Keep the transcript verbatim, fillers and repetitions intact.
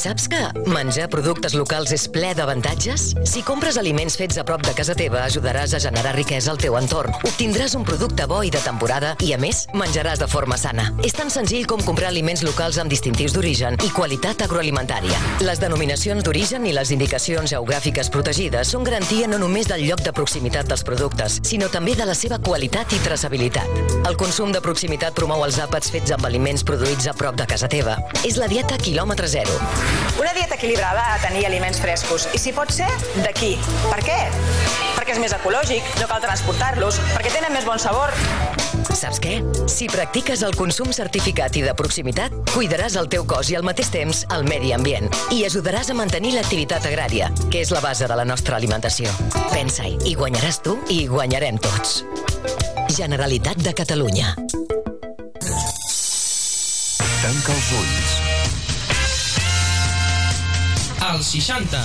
Saps que menjar productes locals és ple d'avantatges? Si compres aliments fets a prop de casa teva, ajudaràs a generar riquesa al teu entorn. Obtindràs un producte bo i de temporada i, a més, menjaràs de forma sana. És tan senzill com comprar aliments locals amb distintius d'origen i qualitat agroalimentària. Les denominacions d'origen i les indicacions geogràfiques protegides són garantia no només del lloc de proximitat dels productes, sinó també de la seva qualitat i traçabilitat. El consum de proximitat promou els àpats fets amb aliments produïts a prop de casa teva. És la dieta quilòmetre zero. Una dieta equilibrada ha de tenir aliments frescos i, si pot ser, d'aquí. Per què? Perquè és més ecològic, no cal transportar-los, perquè tenen més bon sabor. Saps què? Si practiques el consum certificat i de proximitat, cuidaràs el teu cos i al mateix temps el medi ambient i ajudaràs a mantenir l'activitat agrària, que és la base de la nostra alimentació. Pensa-hi, hi guanyaràs tu i hi guanyarem tots. Generalitat de Catalunya. Tanca els ulls. Als seixanta